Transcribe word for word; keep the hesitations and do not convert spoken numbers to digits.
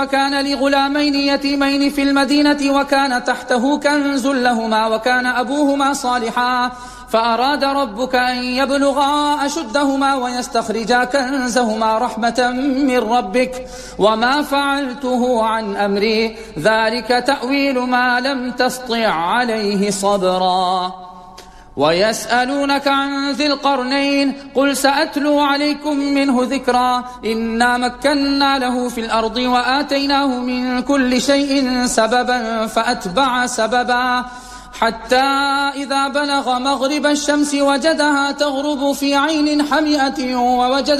وكان لغلامين يتيمين في المدينة وكان تحته كنز لهما وكان أبوهما صالحا فأراد ربك أن يبلغا أشدهما ويستخرجا كنزهما رحمة من ربك وما فعلته عن أمري ذلك تأويل ما لم تسطع عليه صبرا ويسألونك عن ذي القرنين قل سأتلو عليكم منه ذكرا إنا مكنا له في الأرض وآتيناه من كل شيء سببا فأتبع سببا حتى إذا بلغ مغرب الشمس وجدها تغرب في عين حمئة ووجد